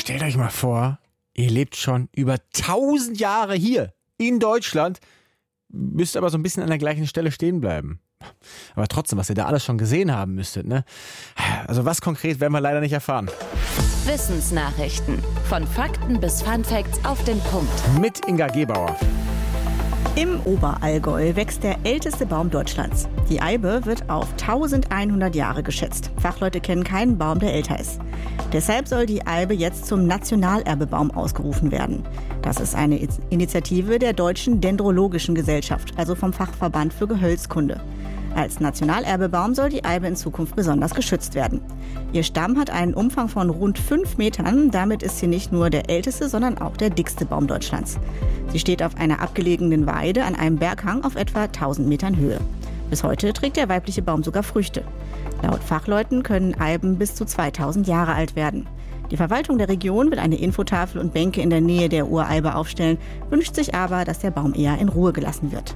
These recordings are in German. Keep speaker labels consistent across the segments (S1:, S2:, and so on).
S1: Stellt euch mal vor, ihr lebt schon über 1000 Jahre hier in Deutschland, müsst aber so ein bisschen an der gleichen Stelle stehen bleiben. Aber trotzdem, was ihr da alles schon gesehen haben müsstet, ne? Also was konkret werden wir leider nicht erfahren.
S2: Wissensnachrichten. Von Fakten bis Funfacts auf den Punkt.
S1: Mit Inga Gebauer.
S3: Im Oberallgäu wächst der älteste Baum Deutschlands. Die Eibe wird auf 1100 Jahre geschätzt. Fachleute kennen keinen Baum, der älter ist. Deshalb soll die Eibe jetzt zum Nationalerbebaum ausgerufen werden. Das ist eine Initiative der Deutschen Dendrologischen Gesellschaft, also vom Fachverband für Gehölzkunde. Als Nationalerbebaum soll die Eibe in Zukunft besonders geschützt werden. Ihr Stamm hat einen Umfang von rund 5 Metern. Damit ist sie nicht nur der älteste, sondern auch der dickste Baum Deutschlands. Sie steht auf einer abgelegenen Weide an einem Berghang auf etwa 1000 Metern Höhe. Bis heute trägt der weibliche Baum sogar Früchte. Laut Fachleuten können Eiben bis zu 2000 Jahre alt werden. Die Verwaltung der Region will eine Infotafel und Bänke in der Nähe der Ureibe aufstellen, wünscht sich aber, dass der Baum eher in Ruhe gelassen wird.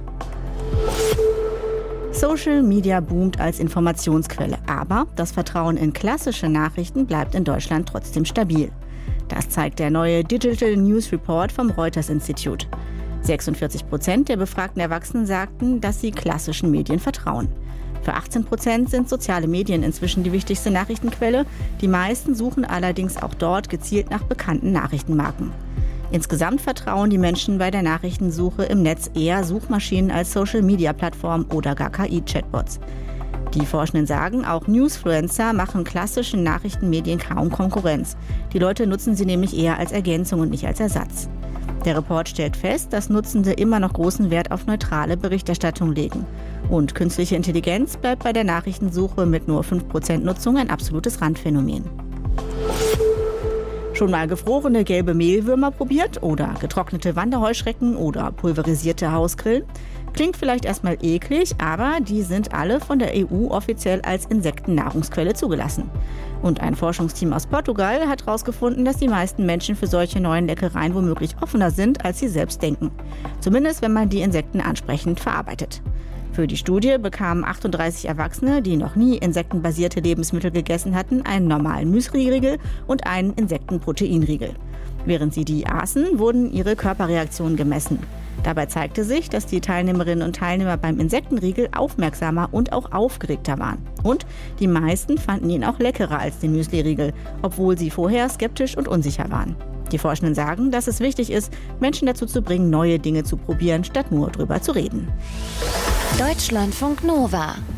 S3: Social Media boomt als Informationsquelle, aber das Vertrauen in klassische Nachrichten bleibt in Deutschland trotzdem stabil. Das zeigt der neue Digital News Report vom Reuters Institut. 46% der befragten Erwachsenen sagten, dass sie klassischen Medien vertrauen. Für 18% sind soziale Medien inzwischen die wichtigste Nachrichtenquelle. Die meisten suchen allerdings auch dort gezielt nach bekannten Nachrichtenmarken. Insgesamt vertrauen die Menschen bei der Nachrichtensuche im Netz eher Suchmaschinen als Social-Media-Plattformen oder gar KI-Chatbots. Die Forschenden sagen, auch Newsfluencer machen klassischen Nachrichtenmedien kaum Konkurrenz. Die Leute nutzen sie nämlich eher als Ergänzung und nicht als Ersatz. Der Report stellt fest, dass Nutzende immer noch großen Wert auf neutrale Berichterstattung legen. Und künstliche Intelligenz bleibt bei der Nachrichtensuche mit nur 5% Nutzung ein absolutes Randphänomen. Schon mal gefrorene gelbe Mehlwürmer probiert oder getrocknete Wanderheuschrecken oder pulverisierte Hausgrillen? Klingt vielleicht erstmal eklig, aber die sind alle von der EU offiziell als Insektennahrungsquelle zugelassen. Und ein Forschungsteam aus Portugal hat herausgefunden, dass die meisten Menschen für solche neuen Leckereien womöglich offener sind, als sie selbst denken. Zumindest, wenn man die Insekten ansprechend verarbeitet. Für die Studie bekamen 38 Erwachsene, die noch nie insektenbasierte Lebensmittel gegessen hatten, einen normalen Müsli-Riegel und einen Insektenproteinriegel. Während sie die aßen, wurden ihre Körperreaktionen gemessen. Dabei zeigte sich, dass die Teilnehmerinnen und Teilnehmer beim Insektenriegel aufmerksamer und auch aufgeregter waren. Und die meisten fanden ihn auch leckerer als den Müsli-Riegel, obwohl sie vorher skeptisch und unsicher waren. Die Forschenden sagen, dass es wichtig ist, Menschen dazu zu bringen, neue Dinge zu probieren, statt nur drüber zu reden.
S2: Deutschlandfunk Nova